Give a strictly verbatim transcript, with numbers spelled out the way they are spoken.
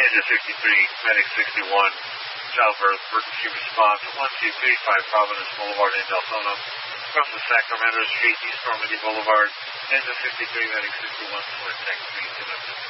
Engine fifty-three, Medic sixty-one, childbirth, emergency response, one two three five Providence Boulevard in Deltona, from the Sacramento Street, East Normandy Boulevard, Engine fifty-three, Medic sixty-one, for text three connected.